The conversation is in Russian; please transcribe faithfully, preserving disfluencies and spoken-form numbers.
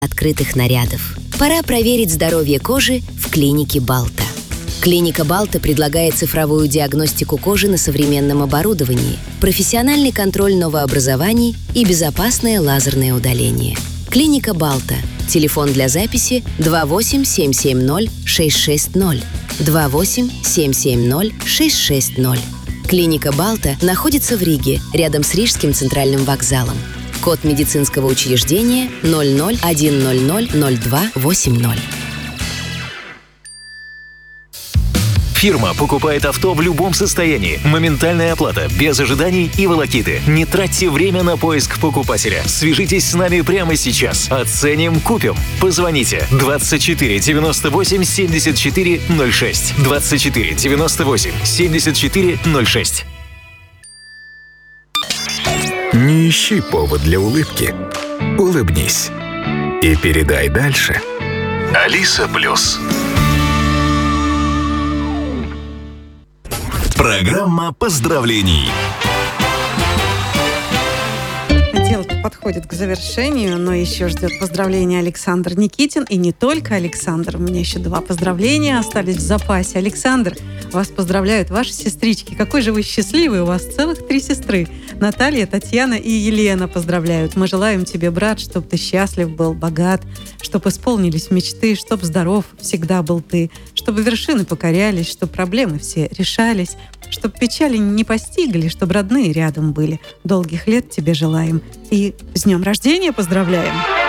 открытых нарядов. Пора проверить здоровье кожи в клинике Балта. Клиника Балта предлагает цифровую диагностику кожи на современном оборудовании, профессиональный контроль новообразований и безопасное лазерное удаление. Клиника Балта. Телефон для записи два восемь семь семь ноль шесть шесть ноль. два восемь семь семь ноль шесть шесть ноль. Клиника Балта находится в Риге, рядом с Рижским центральным вокзалом. Код медицинского учреждения ноль ноль один ноль ноль ноль два восемь ноль. Фирма покупает авто в любом состоянии. Моментальная оплата, без ожиданий и волокиты. Не тратьте время на поиск покупателя. Свяжитесь с нами прямо сейчас. Оценим, купим. Позвоните двадцать четыре девяносто восемь семьдесят четыре ноль шесть. двадцать четыре девяносто восемь семьдесят четыре ноль шесть. Не ищи повод для улыбки. Улыбнись. И передай дальше. Алиса Плюс. Программа поздравлений. Дело подходит к завершению, но еще ждет поздравления Александр Никитин. И не только Александр. У меня еще два поздравления остались в запасе. Александр, вас поздравляют ваши сестрички. Какой же вы счастливый, у вас целых три сестры. Наталья, Татьяна и Елена поздравляют. Мы желаем тебе, брат, чтобы ты счастлив был, богат, чтобы исполнились мечты, чтобы здоров всегда был ты, чтобы вершины покорялись, чтобы проблемы все решались, чтобы печали не постигли, чтобы родные рядом были. Долгих лет тебе желаем. И с днем рождения поздравляем!